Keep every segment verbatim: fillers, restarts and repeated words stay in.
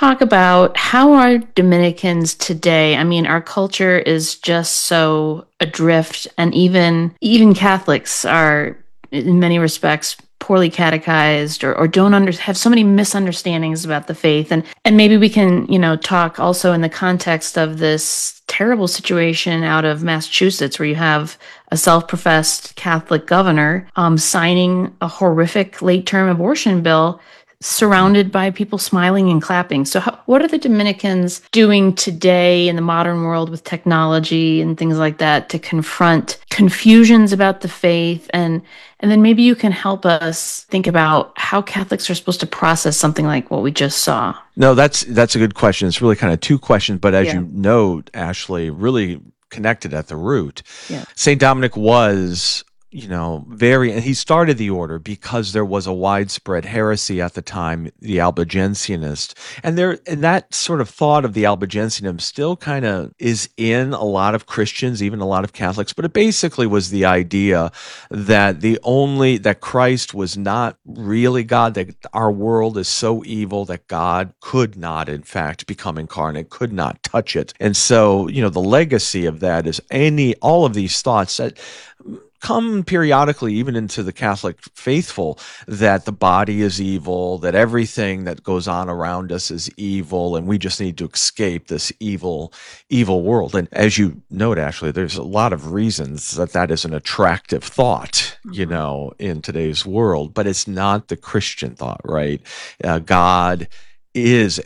talk about how are Dominicans today? I mean, our culture is just so adrift, and even even Catholics are, in many respects, poorly catechized or, or don't under, have so many misunderstandings about the faith. And and maybe we can, you know, talk also in the context of this terrible situation out of Massachusetts, where you have a self-professed Catholic governor um, signing a horrific late-term abortion bill surrounded by people smiling and clapping. So, how, what are the Dominicans doing today in the modern world with technology and things like that to confront confusions about the faith? And and then maybe you can help us think about how Catholics are supposed to process something like what we just saw. No, that's that's a good question. It's really kind of two questions, but as Yeah, you note, Ashley, really connected at the root. yeah. Saint Dominic was, you know, very, and he started the order because there was a widespread heresy at the time, the Albigensianist, and there, and that sort of thought of the Albigensianism still kind of is in a lot of Christians, even a lot of Catholics. But it basically was the idea that the only that Christ was not really God, that our world is so evil that God could not, in fact, become incarnate, could not touch it. And so, you know, the legacy of that is any all of these thoughts that come periodically even into the Catholic faithful, that the body is evil, that everything that goes on around us is evil, and we just need to escape this evil, evil world. And as you note, Ashley, there's a lot of reasons that that is an attractive thought, you know, in today's world, but it's not the Christian thought, right? Uh, God is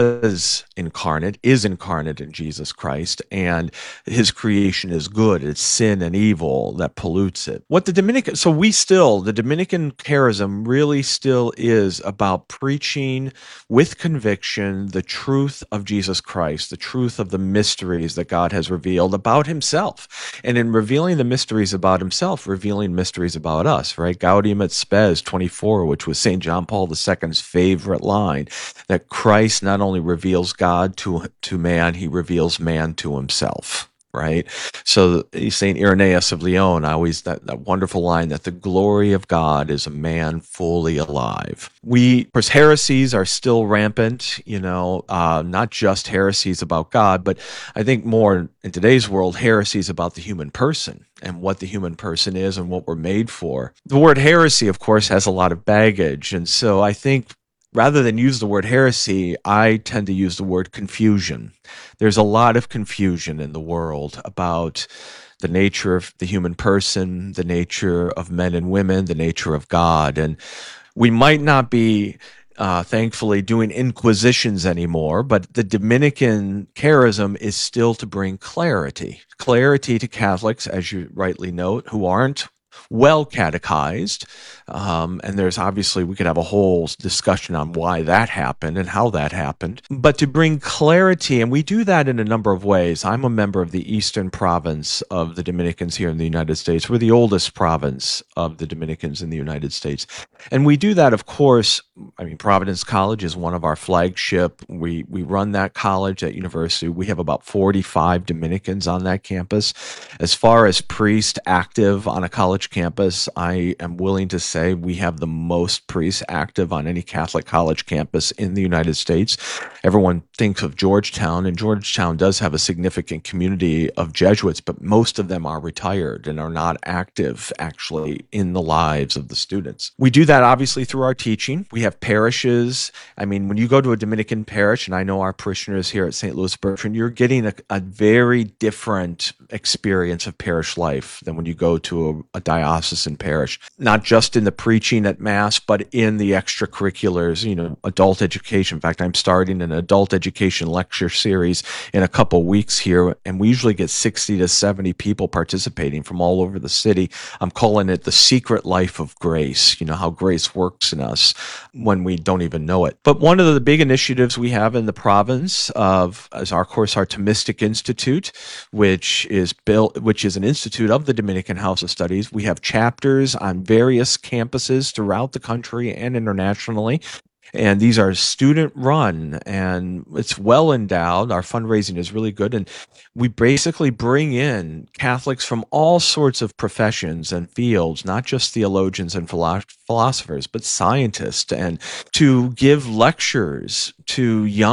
was incarnate, is incarnate in Jesus Christ, and his creation is good. It's sin and evil that pollutes it. What the Dominican, so we still, the Dominican charism really still is about preaching with conviction the truth of Jesus Christ, the truth of the mysteries that God has revealed about himself. And in revealing the mysteries about himself, revealing mysteries about us, right? Gaudium et Spes twenty-four, which was Saint John Paul the Second's favorite line, that Christ not only reveals God to to man, he reveals man to himself, right? So Saint Irenaeus of Lyon, always that, that wonderful line that the glory of God is a man fully alive. We, of course, heresies are still rampant, you know, uh, not just heresies about God, but I think more in today's world, heresies about the human person and what the human person is and what we're made for. The word heresy, of course, has a lot of baggage. And so I think rather than use the word heresy, I tend to use the word confusion. There's a lot of confusion in the world about the nature of the human person, the nature of men and women, the nature of God. And we might not be, uh, thankfully, doing inquisitions anymore, but the Dominican charism is still to bring clarity. Clarity to Catholics, as you rightly note, who aren't well catechized. Um, and there's obviously, we could have a whole discussion on why that happened and how that happened. But to bring clarity, and we do that in a number of ways. I'm a member of the Eastern Province of the Dominicans here in the United States. We're the oldest province of the Dominicans in the United States. And we do that, of course. I mean, Providence College is one of our flagship. We we run that college, that university. We have about forty-five Dominicans on that campus. As far as priests active on a college campus, I am willing to say we have the most priests active on any Catholic college campus in the United States. Everyone thinks of Georgetown, and Georgetown does have a significant community of Jesuits, but most of them are retired and are not active actually in the lives of the students. We do that obviously through our teaching. We have parishes. I mean, when you go to a Dominican parish, and I know our parishioners here at Saint Louis Bertrand, you're getting a, a very different experience of parish life than when you go to a, a diocesan parish, not just in the preaching at Mass, but in the extracurriculars, you know, adult education. In fact, I'm starting an adult education lecture series in a couple weeks here, and we usually get sixty to seventy people participating from all over the city. I'm calling it the secret life of grace, you know, how grace works in us when we don't even know it. But one of the big initiatives we have in the province of is our, of course, our Thomistic Institute, which is built, which is an institute of the Dominican House of Studies. We have chapters on various campuses throughout the country and internationally. And these are student run, and it's well endowed. Our fundraising is really good. And we basically bring in Catholics from all sorts of professions and fields, not just theologians and philo- philosophers, but scientists, and to give lectures to young